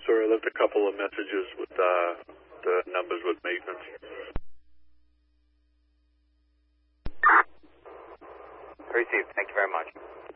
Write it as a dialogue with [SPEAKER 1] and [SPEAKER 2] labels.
[SPEAKER 1] Sorry, I left a couple of messages with the numbers with maintenance.
[SPEAKER 2] Received. Thank you very much.